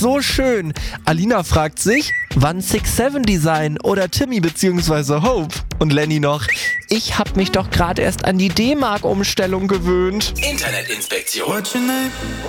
So schön. Alina fragt sich, wann 6'7 Design oder Timmy bzw. Hope? Und Lenny noch, ich hab mich doch gerade erst an die D-Mark-Umstellung gewöhnt. Internetinspektion.